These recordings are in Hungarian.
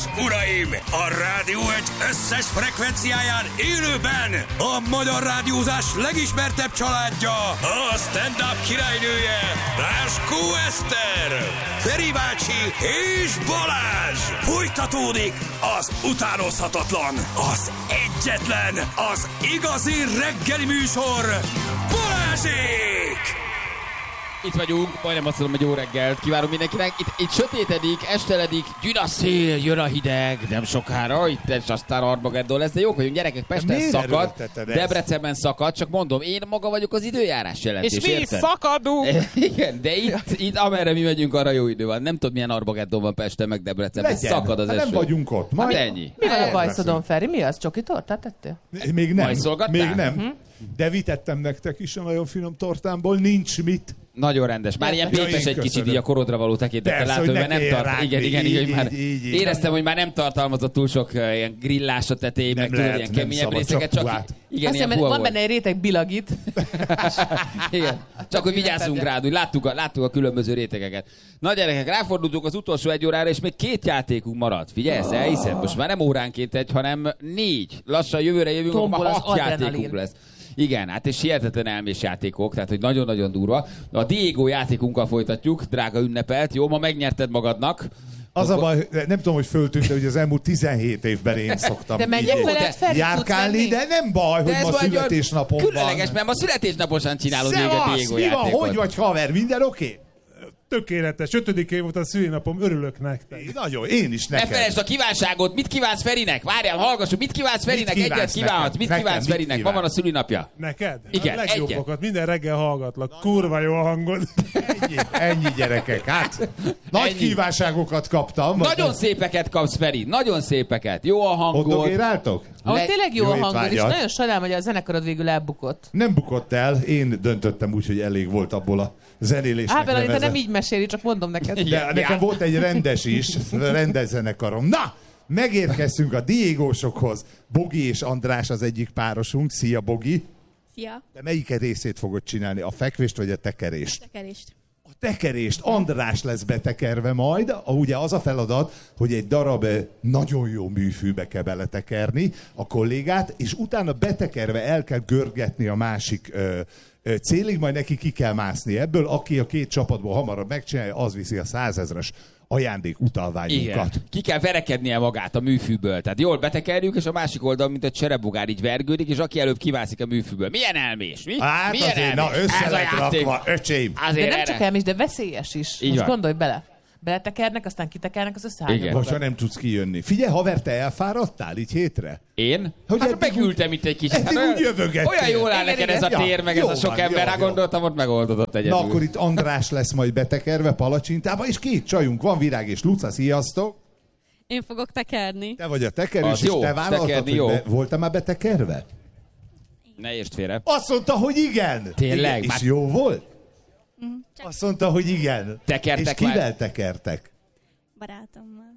és uraim, a Rádió Egy összes frekvenciáján élőben a magyar rádiózás legismertebb családja, a stand-up királynője, Ráskó Eszter, Feri bácsi és Balázs. Folytatódik az utánozhatatlan, az egyetlen, az igazi reggeli műsor, Balázsék! Itt vagyunk, majdnem azt mondom, hogy jó reggelt kívánunk mindenkinek. Itt sötétedik, esteledik, gyűn a szél, jön a hideg, nem sokára, itt és aztán Armageddon lesz, de jók vagyunk, gyerekek, Pesten szakad, Debrecenben szakad, csak mondom, én maga vagyok az időjárás jelentés, és mi érted? szakadunk! Igen, de itt amerre mi megyünk, arra jó idő van. Nem tudod, milyen Armageddon van Pesten, meg Debrecenben, szakad az eső. Nem vagyunk ott. Hát ennyi. Mi van a bajszodon, Feri? Mi az? Csoki tortát tettél? Még nem. Majszolgattál? Még nem. De vitettem nektek is a nagyon finom tortámból, nincs mit. Nagyon rendes. Már ilyen pépes egy kicsit így a korodra való tekintettel látom, mert nem tart. Igen, már éreztem, hogy már nem tartalmazott túl sok ilyen grillás a tetején, meg tudod, ilyen keményebb részeket, csak igen, azt ilyen hiszem, van benne egy réteg bilagit. Igen. Csak hogy vigyázzunk rád, úgy láttuk a különböző rétegeket. Na gyerekek, ráfordultunk az utolsó egy órára, és még 2 játékunk maradt. Figyelsz, elhiszed? Most már nem óránként egy, hanem 4. Lassan jövőre jövünk, akkor már 6 játékunk lesz. Igen, hát és hihetetlen elmés játékok, tehát hogy nagyon-nagyon durva. A Diego játékunkkal folytatjuk, drága ünnepelt. Jó, ma megnyerted magadnak. Az a baj, nem tudom, hogy föltűnt, hogy az elmúlt 17 évben én szoktam de menjek veled, Feri, járkálni, de nem baj, hogy ma születésnapom van. Különleges, mert ma születésnaposan csinálod még a Diego mi van, játékot. hogy vagy haver, minden oké? Tökéletes. 5. év volt a szülinapom, örülök nektek. Nagyon, én is neked. Ne felejtsd a kívánságot, mit kívánsz Ferinek? Várjál, hallgassuk, mit kívánsz Ferinek? Egyet kívánhatsz, mit kívánsz Ferinek? Ma van a szülinapja. Neked? Igen, a legjobbakat, minden reggel hallgatlak. Kurva jó a hangod. Ennyi gyerekek, hát nagy kívánságokat kaptam. Nagyon szépeket kapsz, Feri, nagyon szépeket. Jó a hangod. Hoddogéráltok? Ahol tényleg jó a hangod, és étvágyat. nagyon sajnálom, hogy a zenekarod végül elbukott. Nem bukott el, én döntöttem úgy, hogy elég volt abból a zenélésnek Ábel, te nem így meséli, csak mondom neked. De nekem volt egy rendes is, rendes zenekarom. Na, megérkeztünk a Diegósokhoz. Bogi és András az egyik párosunk. Szia, Bogi! Szia! De melyiket részét fogod csinálni? A fekvést vagy a tekerést? A tekerést. A tekerést. András lesz betekerve majd. Ugye az a feladat, hogy egy darab nagyon jó műfűbe kell beletekerni a kollégát, és utána betekerve el kell görgetni a másik célig, majd neki ki kell mászni ebből. Aki a 2 csapatból hamarabb megcsinálja, az viszi a 100 000-es ajándék utalványunkat. Igen. Ki kell verekednie magát a műfűből. Tehát jól betekerjük, és a másik oldal, mint egy cserebogár, így vergődik, és aki előbb kivászik a műfűből. Milyen elmés? Mi? Hát milyen azért, elmés? na össze lett rakva, öcsém. De nem csak elmés, de veszélyes is. Így most van. gondolj bele. Beletekernek, aztán kitekernek, az összeállnak. Igen. Most nem tudsz kijönni. Figyelj, haver, te elfáradtál így hétre? Én? Hogy Hát eddig megültem itt egy kicsit. eddig úgy jövögettél. Olyan jól áll neked ez a tér, meg ez a sok ember. Rá gondoltam, ott megoldodott egyedül. Na akkor itt András lesz majd betekerve palacsintába, és 2 csajunk van, Virág és Luca, sziasztok! Én fogok tekerni. Te vagy a tekerős, Az és jó, te vállaltad, tekerni hogy jó. voltál már betekerve? Ne értsd félre. Azt mondta, hogy igen! Tényleg? Igen. Már- És jó volt? Azt mondta, hogy igen. Tekertek és kivel már? tekertek? Barátommal.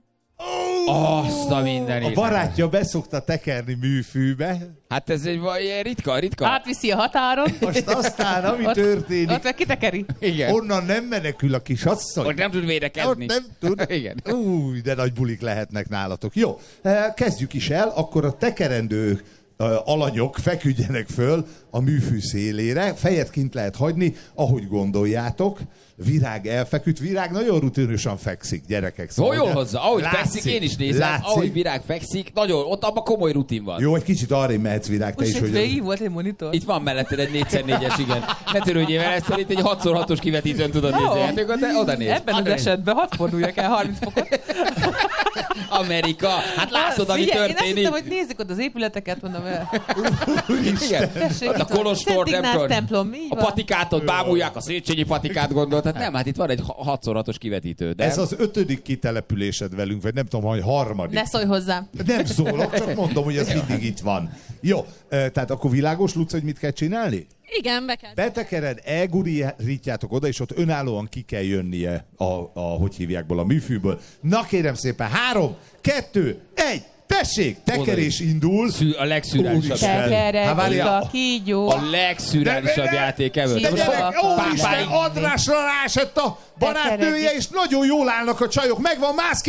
Azt a minden A barátja beszokta tekerni műfűbe, Hát ez egy ilyen ritka. Átviszi a határon. most aztán, ami történik, Ott meg kitekeri. Igen. onnan nem menekül a kis asszony. Ott nem tud védekezni. Ott nem tud. Igen. Új, de nagy bulik lehetnek nálatok. Jó, kezdjük is el, akkor a tekerendő alanyok feküdjenek föl a műfű szélére, fejet kint lehet hagyni, ahogy gondoljátok. Virág elfeküdt, Virág nagyon rutinősen fekszik, gyerekek. Szóval jól ugye? hozzá, ahogy Látszik, fekszik, én is nézem, látszik. ahogy Virág fekszik, nagyon, ott abban komoly rutin van. Jó, egy kicsit arra mehetsz, Virág, te Most is, itt hogy... végig volt egy monitor. Itt van melletted egy 4x4-es, igen. Ne törődjél vele, ezt itt egy 6x6-os kivetítőn tudod nézni a játékot, de oda néz. Ebben az esetben hadd forduljak el 30 fokot. Amerika, hát látod, ami Figyelj, én azt történik. hittem, hogy nézzük ott az épületeket, mondom el. Igen. Tessék, Ott a itt van. Kolostor, Szent nem Ignác tudom. templom, így A van. patikát ott bámulják, a Széchenyi patikát gondolt. Hát nem, hát itt van egy 6x6-os kivetítő. De Ez az 5. kitelepülésed velünk, vagy nem tudom, hogy 3. Ne szólj hozzám. Nem szólok, csak mondom, hogy ez mindig itt van. Jó, tehát akkor világos, Luca, hogy mit kell csinálni? Igen, be kell. Betekered, elgurítjátok oda, és ott önállóan ki kell jönnie hogy hívjákból, a műfűből. Na kérem szépen, 3, 2, 1, te! Tessék, tekerés indul. A legszürreálisabb. Tekerek, kígyó. A legszürreálisabb játék ever. De gyerek, úristen, Andrásra ráesett a barátnője, és nagyon jól állnak a csajok. Megvan, mász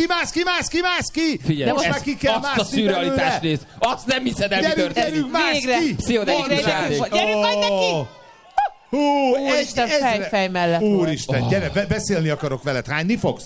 ki! Figyelj, most már ki kell azt a mászni szürrealitás belőle. néz. Azt nem hiszed el, mi történik. Gyerünk, mász ki! Pszichodelikus játék. Gyerünk majd neki! Úristen, fej mellett volt. Úristen, gyere, beszélni akarok veled. Hányni fogsz?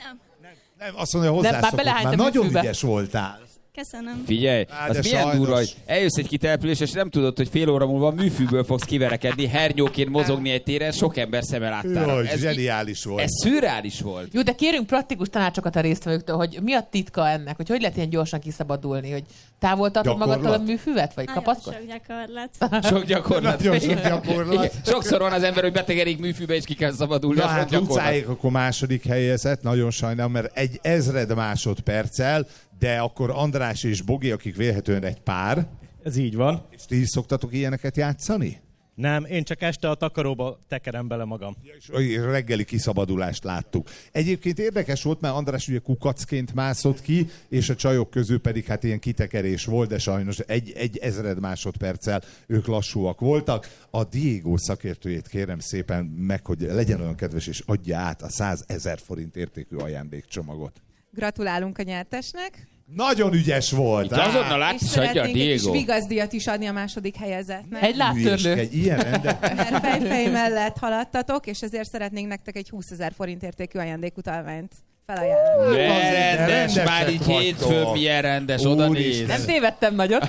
Nem, azt mondja, hozzászokott. Már nagyon ügyes voltál. Köszönöm. Figyelj, az milyen sajnos. durva, hogy eljössz egy kitelepülésre, és nem tudod, hogy fél óra múlva műfűből fogsz kiverekedni, hernyóként mozogni egy téren, sok ember szeme láttára. Jaj, zseniális volt. Ez szürreális volt. Jó, de kérünk praktikus tanácsokat a résztvevőktől, hogy mi a titka ennek, hogy lehet ilyen gyorsan kiszabadulni, hogy távol tartod magadtól a műfüvet, vagy kapaszkod? Sok gyakorlat. Sok gyakorlat. Nagyon sok gyakorlat. Igen. Sokszor van az ember, hogy betegerik műfűbe, és ki kell szabadulni. Na a sok hát gyakorlat. Lucáék akkor második helyezett, nagyon sajnálom, mert 1000 másodperccel, de akkor András és Bogi, akik vélhetően egy pár. Ez így van. És ti is szoktatok ilyeneket játszani? Nem, én csak este a takaróba tekerem bele magam. És reggeli kiszabadulást láttuk. Egyébként érdekes volt, mert András ugye kukacként mászott ki, és a csajok közül pedig hát ilyen kitekerés volt, de sajnos egy 1000 másodperccel ők lassúak voltak. A Diego szakértőjét kérem szépen meg, hogy legyen olyan kedves, és adja át a 100 000 forint értékű ajándékcsomagot. Gratulálunk a nyertesnek. Nagyon ügyes volt. De azonnal át És is adja a szeretnénk egy kis Diego. vigaszdíjat is adni a második helyezettnek. Egy láttörlő. Egy ilyen rendet. Mert fejfej mellett haladtatok, és ezért szeretnénk nektek egy 20 000 forint értékű ajándékutalványt felajánlani. Rendes, már így hétfőn milyen rendes, oda néz. Nem tévedtem nagyot.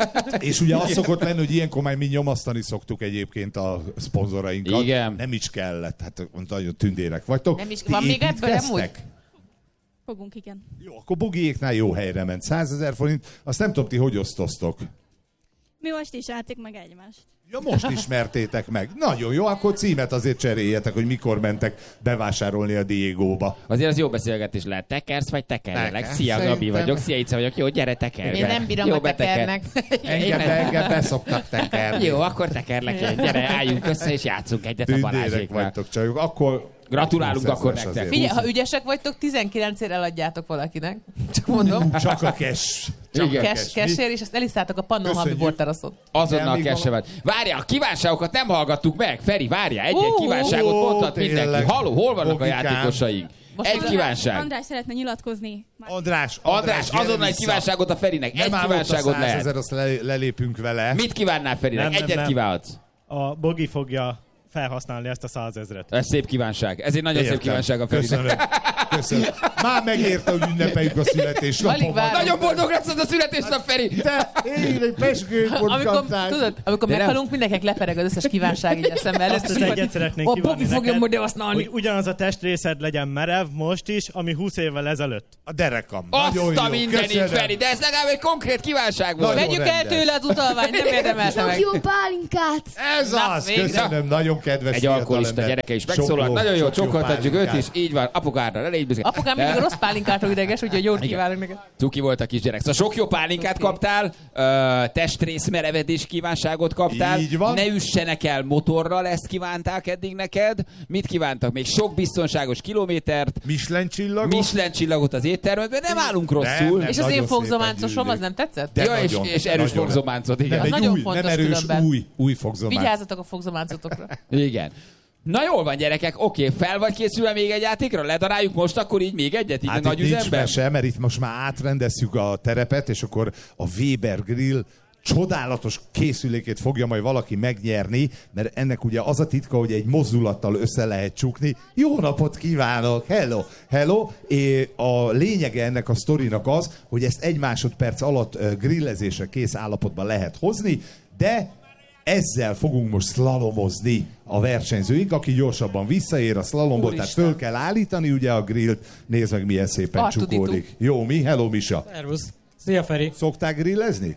És ugye az szokott lenni, hogy ilyenkor már mi nyomasztani szoktuk egyébként a szponzorainkat. Igen. Nem is kellett, hát nagyon tündérek vagytok. Nem is, Ti van még ebből építkeztek? amúgy? Fogunk, igen. Jó, akkor Bogiéknál jó helyre ment. 100 000 forint, azt nem tudom, ti hogy osztoztok. Mi most is álltuk meg egymást. Ja, most ismertétek meg. Nagyon jó, akkor címet azért cseréljetek, hogy mikor mentek bevásárolni a Diegóba. Azért az jó beszélgetés lehet. Tekersz vagy tekerjelek? Tekersz. Szia, Gabi Szerintem. vagyok. Szia, Ica vagyok. Jó, gyere, tekerj. Én nem bírom, jó, a tekernek. Engem beszoktak tekerni. Jó, akkor tekerlek én. Gyere, álljunk össze, és játszunk egyet a Tündérek Balázséknál. vagytok csajok. Akkor Gratulálunk 20 000 akkor nektek. azért. Figyelj, ha ügyesek vagytok, 19-ért eladjátok valakinek. Csak mondom. Csak a cash. Csak Igen. a cash. Kessér, és ezt eliszálltok a Pannonhalmi Köszönjük. borteraszon. Azonnal Még kesevet. Várjál, a kívánságokat nem hallgattuk meg. Feri, várjál, egy kívánságot mondhat tényleg. mindenki. Halló, hol vannak a Bogikám. játékosaink? Egy kívánság. András szeretne nyilatkozni. András, Azonnal egy kívánságot a Ferinek. Egy Nem kívánságot 100 000, lehet. azt lelépünk vele. Mit kívánnál Ferinek? Egyet kívánhatsz. A Bogi fogja felhasználni ezt a 100 000-et. Ez szép kívánság. Ez egy nagyon szép Értem. kívánság a Ferinek. Köszönöm. Már megérte, hogy ünnepeljük a Alig születésnapomat. várom. Nagyon boldog lesz az a születésnap, Feri! De én egy peskőt Amikor meghalunk, mindenkinek lepereg az összes kívánság így a szem előtt. Azt az egyet szeretnénk A kívánni Bogi fogja neked, majd használni. hogy ugyanaz a testrészed legyen merev most is, ami 20 évvel ezelőtt. A derekam. Azt Nagyon a jó. mindenit, Köszönöm. Feri, de ez legalább egy konkrét kívánság volt. Nagyon Vegyük el rendes. tőle az utalványt, nem érdemelte meg. Jó pálinkát! Ez Na, az. végre. Köszönöm. Nagyon kedves Egy alkoholista gyereke is megszólalt. Nagyon jó, csókoltatjuk őt is. Így van, apukára, ne légy büszke. Apukám mindig a rossz pálinkától ideges, úgyhogy jót kívánok neked. Cuki volt a kisgyerek. Szóval sok jó pálinkát kaptál, testrészmerevedés kívánságot kaptál. Így van. Ne üssenek el motorral, ezt kívánták eddig neked. Mit kívántak? Még sok biztonságos kilométert, Michelin csillag. Michelin csillagot az éttermedben, nem állunk rosszul. Nem. És az Nagyon én fogzománcosom, szépen az nem tetszett? De Ja, nagyon, és erős nagyon. fogzománcot, Nem igen. egy Nagyon új, fontos nem erős, különben. új fogzománc. Vigyázzatok a fogzománcotokra. Igen. Na jól van, gyerekek, oké, fel vagy készülve még egy játékra? Ledaráljuk most akkor így még egyet, így Hát a nagy itt nincs üzemben? mese, mert itt most már átrendezzük a terepet, és akkor a Weber Grill csodálatos készülékét fogja majd valaki megnyerni, mert ennek ugye az a titka, hogy egy mozdulattal össze lehet csukni. Jó napot kívánok! Hello! Hello! A lényege ennek a sztorinak az, hogy ezt 1 másodperc alatt grillezésre kész állapotban lehet hozni, de ezzel fogunk most szlalomozni a versenyzőink, aki gyorsabban visszaér a szlalomból, tehát föl kell állítani ugye a grillt, nézd meg milyen szépen csukódik. Jó, mi? Hello, Misa! Szervusz! Szia, Feri! Szoktál grillezni?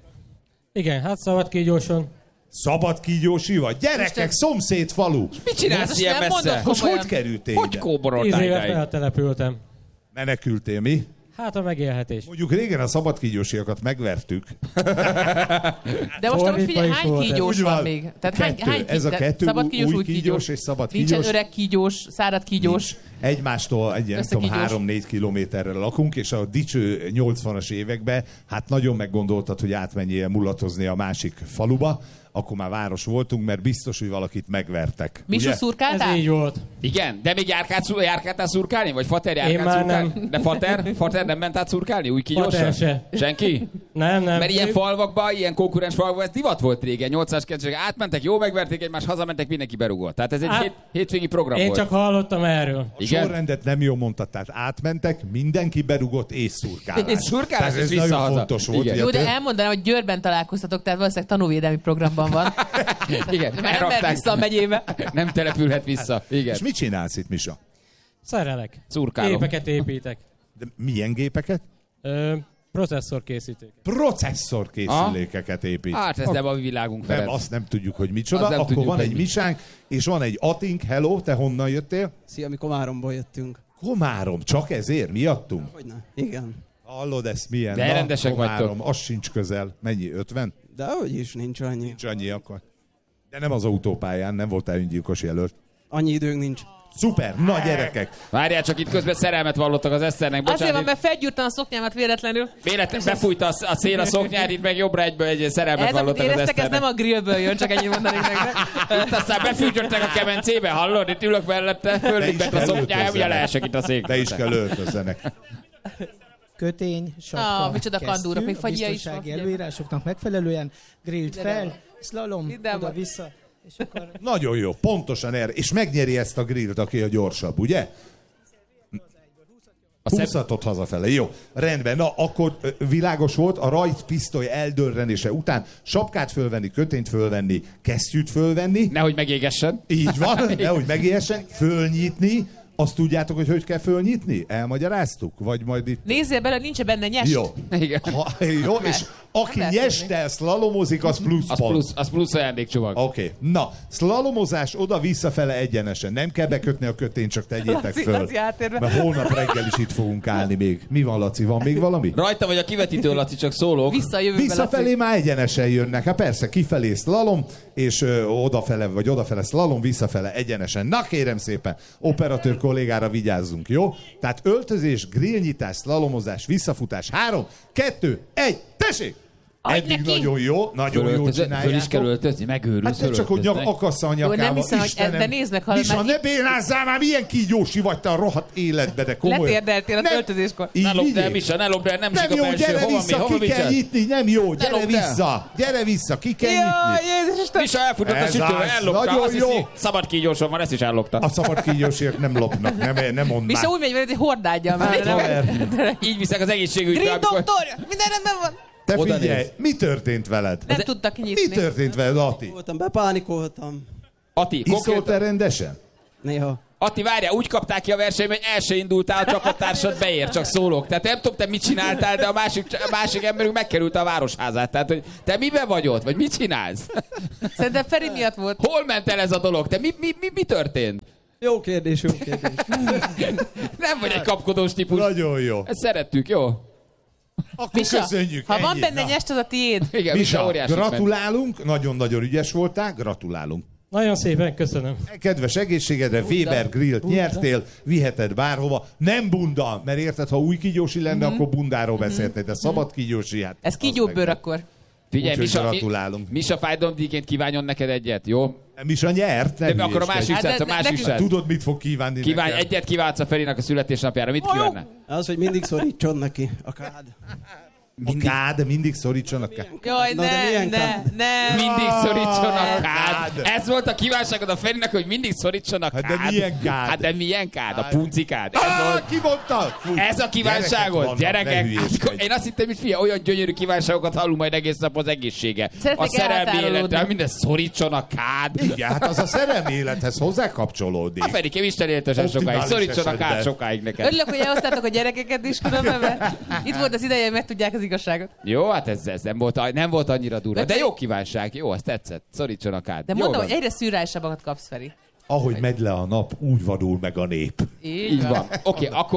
Igen, hát szabad kígyóson. Szabad kígyósi vagy? Gyerekek, szomszéd falu! Mit csinálsz ilyen nem messze? mondod, Most komolyan. hogy kerültél 10 Hogy ide? kóboroltál éve idáig? feltelepültem. Menekültél, mi? Hát a megélhetés. Mondjuk régen a szabad kígyósiakat megvertük. De most amúgy Fordítva figyelj, is hány volt ez. kígyós Úgy van van. még? Tehát hány Ez a kettő, szabad kígyós, új új kígyós és szabad Nincsen kígyós. öreg kígyós, szárad kígyós. egymástól egy nem tudom, Összekígyós. 3-4 kilométerre lakunk, és a dicső 80-as években hát nagyon meggondoltad, hogy átmenjél mulatozni a másik faluba, akkor már város voltunk, mert biztos, hogy valakit megvertek. Misu ugye? szurkáltál? Ez így volt. Igen, de még járkáltál szurkálni? Vagy Fater Én járkált már szurkálni? nem. De Fater nem ment át szurkálni? Úgy Fater kígyósan? se. Senki? Nem. Mert ilyen falvakban, ilyen konkurens falvakban ez divat volt régen, 800 kezdők átmentek, jó megverték egymást, hazamentek, mindenki berugott. Tehát ez egy hétvégi program Én volt. csak hallottam erről. A Igen? sorrendet nem jól mondtad, tehát átmentek, mindenki berugott és szurkálás. És szurkálás, Tehát ez és nagyon visszahaza. fontos volt. Igen. ugye, Jó, de tényleg? elmondanám, hogy Győrben találkoztatok, tehát valószínűleg tanúvédelmi programban van. Igen, Mert nem mehet vissza a megyébe. Nem települhet vissza. Igen. És mit csinálsz itt, Misa? Szerelek. Szurkálom. Gépeket építek. De milyen gépeket? Processzorkészítők. Processzorkészülékeket épít. Hát ez nem a mi világunk, Nem, Ferenc. azt nem tudjuk, hogy micsoda. Azt nem Akkor tudjuk, van hogy egy mi. Misánk, és van egy Atink. Hello, te honnan jöttél? Szia, mi Komáromból jöttünk. Komárom, csak ezért? Miattunk? Hogyne? Igen. Hallod, ezt milyen? De rendesek Komárom, az sincs közel. Mennyi? 50? De hogy is nincs annyi. Nincs annyi akkor. De nem az autópályán, nem voltál öngyilkos jelölt. Annyi időnk nincs. Szuper, na gyerekek! Várjál, csak itt közben szerelmet vallottak az Eszternek. Azért van, Bocsánat, mert felgyúrtam a szoknyámat véletlenül. véletlen befújta a szél a szoknyát, itt meg jobbra egyből egy szerelmet Ez, amit vallottak az éreztek, ez Eszternek. nem a grillből jön, csak ennyit mondanék meg. Itt aztán befűtöttek a kemencébe, hallod? Itt ülök mellette, föllibbent a kell szoknyája, ugye öltözzenek. leesek itt a szék. De is kell öltözzenek. Kötény, sapka, micsoda kandúrok, még a fagyja is biztonsági van. előírásoknak megfelelően, grillt Ide fel, van. slalom, Ide van. oda-vissza, és akkor Nagyon jó, pontosan erre. És megnyeri ezt a grillt, aki a gyorsabb, ugye? Húzhatod hazafele. Jó, rendben. Na, akkor világos volt, a rajtpisztoly eldörrenése után sapkát fölvenni, kötényt fölvenni, kesztyűt fölvenni. Nehogy megégessen. Így van, nehogy megéljessen, fölnyitni. Azt tudjátok, hogy kell fölnyitni? Elmagyaráztuk? Vagy majd itt... Nézzél bele, nincs benne nyest. Jó. Igen. Jó, és aki lehet nyestel, szlalomozik, az plusz pont. Az plusz ajándékcsomag. Oké. Na, szlalomozás oda-visszafele egyenesen. Nem kell bekötni a kötényt, csak tegyétek föl. Laci áttérve. Mert holnap reggel is itt fogunk állni még. Mi van, Laci? Van még valami? Rajta vagy a kivetítő, Laci, csak szólok. Vissza a jövőbe, Visszafelé Laci. már egyenesen jönnek. Hát persze, kifelé szlalom, és odafele, vagy odafele szlalom, visszafele egyenesen. Na kérem szépen, operatőr kollégára vigyázzunk, jó? Tehát öltözés, grillnyitás, szlalomozás, visszafutás. 3, 2, 1, tessék! Eddig neki! nagyon jó, nagyon jól Föl is csináljátok. kell öltözni, megőrülsz. Hát te csak, hogy akassza a Jó, nem nyakával. hiszem, hogy Istenem. de nézd meg, hallod, Misa, már ne bénázzál már, milyen kígyósi vagy te a rohadt életbe, de komolyan. letérdeltél az Nem. öltözéskor. Így Ne lopd el, vigyél. Misa, ne lopd el, nem Nem sik a jó, belső. gyere Hova mi, vissza, hova ki kell viccelsz? nyitni, nem jó, gyere lopd el. vissza, ki kell Jaj, nyitni. Jézus Isten! Misa elfutott a Ez sütőre, az, ellopta. nagyon Azt jó. hiszi, szabad kígyóson van, ezt is ellopta. A szabad kígyósért nem lopnak, nem mondd Misa már. úgy megy veled, hogy hordádja már. Haver, Így viszek az egészségügybe, Grill amikor... doktor! Minden rendben van! te Oda figyelj, néz. mi történt veled? Nem tudtak Mi kinyitni. történt veled, Ati? Voltam, bepánikoltam. Ati, Iszol konkrétan... te rendesen? Néha. Ati, várjál, úgy kapták ki a versenyt, hogy el se indultál, a csapattársad beér, csak szólok. Tehát nem tudom, te mit csináltál, de a másik emberünk megkerült a városházát. Tehát, hogy te miben vagy ott, vagy mit csinálsz? Szerintem Feri miatt volt. Hol ment el ez a dolog? Te mi történt? Jó kérdés, jó kérdés. Nem vagy egy kapkodós típus. Nagyon jó. Ezt szerettük, jó? Akkor Misa, köszönjük. ha van ennyi. benne Na. nyest, az a tiéd. Igen, Misa Misa, óriási. gratulálunk, nagyon-nagyon ügyes voltál, gratulálunk. Nagyon szépen köszönöm. Kedves egészségedre, Weber Grillt nyertél, viheted bárhova. Nem bunda, mert érted, ha új kígyósi lenne, akkor bundáról beszéltél, de szabad kígyósi, hát... Ez az kígyóbőr meg- akkor. Figyelj, Úgyhogy Misa, gratulálunk. Misa fájdalomdíjként kívánjon neked egyet, jó? Misa nyert, nem De akkor a másik Hát, srác, a de másik nekünk- srác. Tudod, mit fog kívánni Kívánj, nekem? egyet kívánsz a Ferinek a születésnapjára. Mit kívánná? Az, hogy mindig szorítson neki a kád. A kád, mindig szorítson a kád. Jaj, Na, de milyen kád? ne. Mindig szorítson a kád. kád. Ez volt a kívánságod a Ferinek, hogy mindig szorítson a Hát kád. de milyen kád? Hát de milyen kád? A puncikád. Ez volt. Ki mondta? Fúj. Ez a kívánságod, Gyerekek vannak, ne gyerekek. hülyéskedj. Én azt hittem, hogy fia, olyan gyönyörű kívánságokat hallunk majd egész nap az egészsége. Szeretnék A szerelmi elhatárolódni. életre, minden szorítson a kád. Igen, hát az a szerelmi élethez hozzá kapcsolódik. A Ferikém Isten éltesen sokáig, Optimális szorítson a kád esetben. sokáig neked. Örülök, hogy elhoztátok a gyerekeket is különben, mert itt volt az ideje, hogy megtudják az igazságot. Jó, hát ez nem volt annyira durva. De jó kívánság, jó, azt tetszett. Szorítson a kád. De Jó mondom, van. hogy egyre szürreálisabbakat kapsz, Feri. Ahogy megy le a nap, úgy vadul meg a nép. Így van. Oké, akkor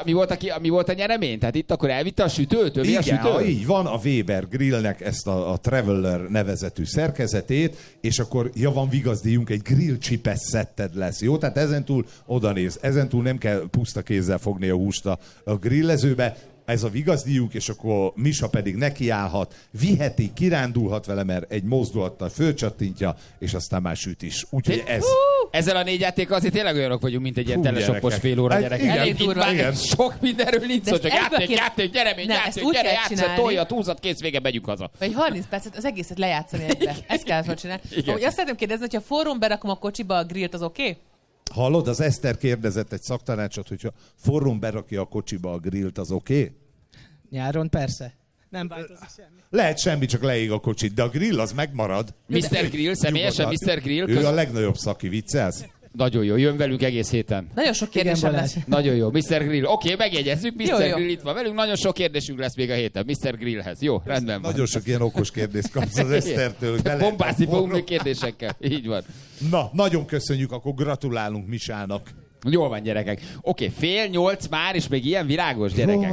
mi volt a nyeremény? Tehát itt akkor elvitte a sütőt? Igen, így van, a Weber Grillnek ezt a Traveler nevezetű szerkezetét, és akkor van vigazdíjunk, egy grill csipes szetted lesz, jó? Tehát ezentúl odanéz, ezentúl nem kell puszta kézzel fogni a húst a grillezőbe, ez a vigazdíjunk, és akkor Misa pedig nekiállhat, viheti, kirándulhat vele, mert egy mozdulattal fölcsattintja, és aztán már süt is. Úgyhogy ez... Ezzel a 4 játékkal azért tényleg olyanok vagyunk, mint egy ilyen telesoppos fél óra gyerekek. Elég durva. Sok mindenről nincs szó, csak játék, gyere, játsz, tolja, túlzat, kész, vége, megyünk haza. Vagy 30 percet az egészet lejátszani egybe. Ezt kellett csinálni. Ahogy azt szeretném kérdezni, hogyha forrón berakom a kocsiba a grillt, az oké? Hallod, az Eszter kérdezett egy szaktanácsot, hogyha forrón berakja a kocsiba a grillt, az oké? Nyáron persze. Nem változik semmi. Lehet semmi, csak leég a kocsit, de a grill az megmarad. Mr. Grill, személyesen Mr. Grill. Ő a legnagyobb szaki, viccelsz? Nagyon jó, jön velünk egész héten. Nagyon sok kérdésem lesz. Nagyon jó, Mr. Grill. Oké, megjegyezzük, Mr. Grill itt van velünk, nagyon sok kérdésünk lesz még a héten, Mr. Grillhez. Jó, rendben van. Nagyon sok ilyen okos kérdést kapsz az Esztertől. Bombázni fogunk még kérdésekkel, így van. Na, nagyon köszönjük, akkor gratulálunk Misának. Jól van, gyerekek. Oké, 7:30 már, és még ilyen virágos, gyerekek.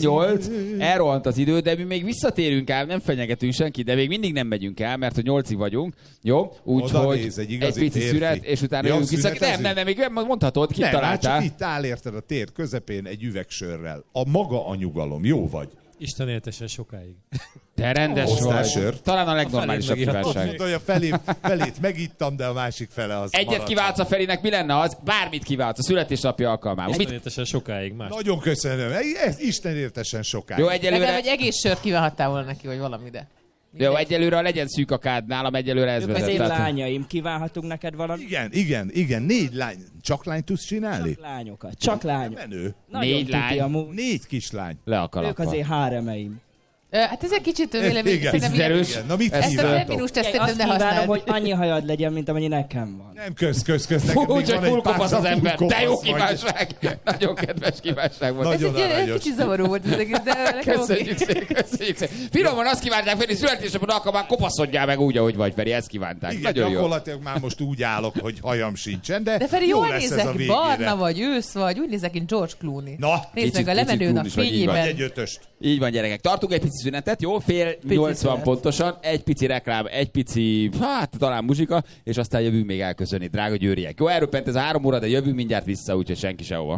7:30, elrohant az idő, de mi még visszatérünk el, nem fenyegetünk senki, de még mindig nem megyünk el, mert hogy 8-ig vagyunk. Jó? Úgyhogy egy pici szünet, és utána jövünk vissza. Nem, még mondhatod, kit találtál. Csak itt áll érted a tér közepén egy üvegsörrel. A maga a nyugalom. Jó vagy? Isten éltesen sokáig. Te rendes vagy. Talán a legnormálisabb kívánság. A felét megittam, de a másik fele az egyet maradt. kiváltsz a Ferinek, mi lenne az? Bármit kiváltsz a születésnapja alkalmából. Isten éltesen sokáig. Más. Nagyon köszönöm. Isten értesen sokáig. Jó, egyelőre... Legalább egy egész sört kívánhattál volna neki, vagy valami, de... Jó, egyelőre legyen szűk a kád, nálam egyelőre ez vezet. Az én lányaim, kívánhatunk neked valami? Igen, 4 lány. Csak lány tudsz csinálni? Csak lányokat, csak lány. Menő. 4 lány. 4 kislány. Le a kalappa. Ők azért háremeim. Hát ez egy kicsit vélemény. Picit erős. Na mit ezt a terminust ezt azt szerintem ne kívánom, használd. hogy annyi hajad legyen, mint amennyi nekem van. Nem kösz. Fú, csak fullkopasz az ember. De jó kívánság. Nagyon kedves kívánság volt. Ez egy kicsit zavaró volt az egész, de köszönjük szépen. Finoman azt kívánták, Feri, születésnapon alkalmán kopaszodjál meg úgy, ahogy vagy, Feri, ezt kívánták. Igen, nagyon jó. gyakorlatilag már most úgy állok, hogy hajam sincsen, de Feri, jó jól lesz ez a nézek, végére. barna vagy, ősz vagy, úgy nézek, mint George Clooney. Na, nézd meg a lemenőn a fényében. Egy ötöst. Így van, gyerekek. Tartunk egy pici szünetet, jó? 7:80 pontosan, egy pici reklám, egy pici, talán muzsika, és aztán jövünk még elköszönni, drága győriek. Jó, elröppent ez 3 óra, de jövünk mindjárt vissza, úgyhogy senki sehova.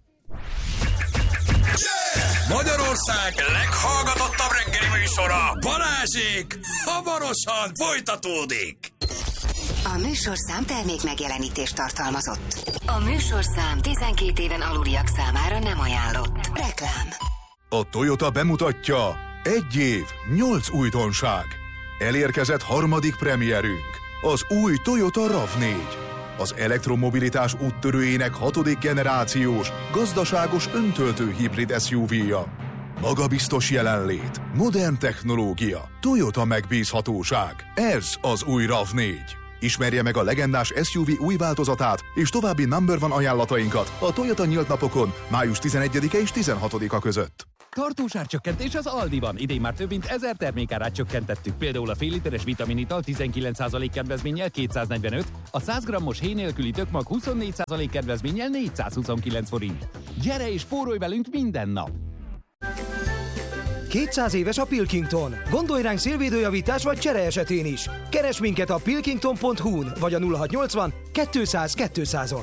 Magyarország leghallgatottabb reggeli műsora, Balázsék, hamarosan folytatódik. A műsorszám termék megjelenítést tartalmazott. A műsorszám 12 éven aluliak számára nem ajánlott. Reklám. A Toyota bemutatja 1 év, 8 újdonság. Elérkezett harmadik premierünk, az új Toyota RAV4. Az elektromobilitás úttörőjének 6. generációs, gazdaságos öntöltő hibrid SUV-ja. Magabiztos jelenlét, modern technológia, Toyota megbízhatóság. Ez az új RAV4. Ismerje meg a legendás SUV új változatát és további number one ajánlatainkat a Toyota nyílt napokon május 11-e és 16-a között. Tartós árcsökkentés az Aldiban. Idén már több mint 1000 termékárát csökkentettük. Például a fél literes vitaminital 19% kedvezménnyel 245, a 100 g-os héj nélküli tökmag 24% kedvezménnyel 429 forint. Gyere és spórolj velünk minden nap! 200 éves a Pilkington. Gondolj ránk szélvédőjavítás vagy csere esetén is. Keresd minket a pilkington.hu-n vagy a 0680 200 200-on.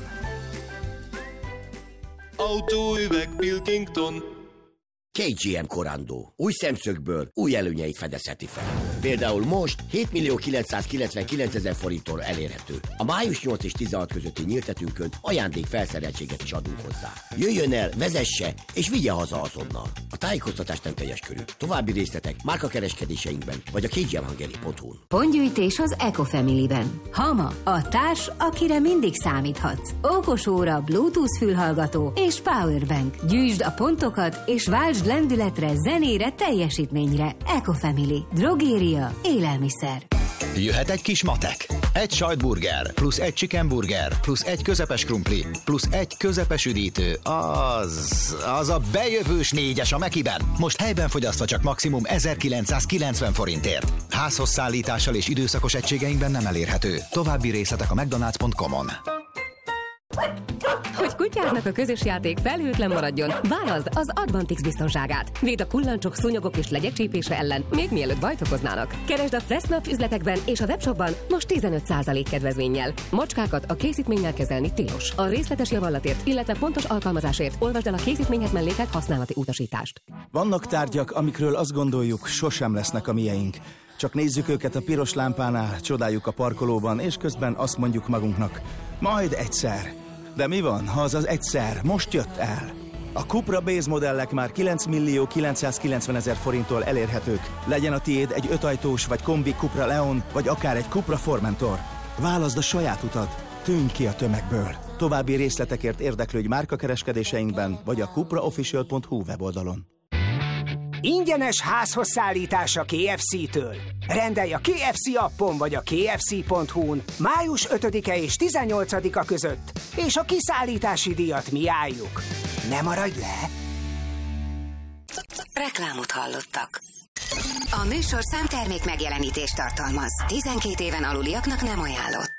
Autóüveg Pilkington. KGM Corando. Új szemszögből új előnyeit fedezheti fel. Például most 7.999.000 forinttól elérhető. A május 8 és 16 közötti nyíltetünkön ajándék felszereltséget is adunk hozzá. Jöjjön el, vezesse és vigye haza azonnal. A tájékoztatás nem teljes körű. További részletek márkakereskedéseinkben vagy a kgmhungary.hu-n. Pontgyűjtés az Ecofamily-ben. Hama, a társ, akire mindig számíthatsz. Okos óra, Bluetooth fülhallgató és powerbank. Gyűjtsd a pontokat és váltsd lendületre, zenére, teljesítményre. Ecofamily. Drogéria. Élelmiszer. Jöhet egy kis matek. Egy sajtburger, plusz egy chickenburger, plusz egy közepes krumpli, plusz egy közepes üdítő. Az a bejövős 4-es a Mekiben. Most helyben fogyasztva csak maximum 1990 forintért. Házhoz szállítással és időszakos egységeinkben nem elérhető. További részletek a mcdonalds.com-on. Hogy kutyádnak a közös játék felhőtlen maradjon, válaszd az Advantix biztonságát. Véd a kullancsok, szúnyogok és legyek csípése ellen, még mielőtt bajt okoznának. Keresd a Fressnapf üzletekben és a webshopban most 15% kedvezménnyel. Macskákat a készítménnyel kezelni tilos. A részletes javallatért, illetve pontos alkalmazásért olvasd el a készítményhez mellékelt használati utasítást. Vannak tárgyak, amikről azt gondoljuk, sosem lesznek a mieink. Csak nézzük őket a piros lámpánál, csodáljuk a parkolóban, és közben azt mondjuk magunknak, majd egyszer. De mi van, ha az az egyszer most jött el? A Cupra Base modellek már 9.990.000 forinttól elérhetők. Legyen a tiéd egy 5 ajtós vagy kombi Cupra Leon, vagy akár egy Cupra Formentor. Válaszd a saját utat, tűnj ki a tömegből. További részletekért érdeklődj márkakereskedéseinkben, vagy a cupraofficial.hu weboldalon. Ingyenes házhoz szállítás a KFC-től. Rendelj a KFC appon vagy a kfc.hu-n május 5-e és 18-a között, és a kiszállítási díjat mi álljuk. Ne maradj le! Reklámot hallottak. A műsorszám termék megjelenítést tartalmaz. 12 éven aluliaknak nem ajánlott.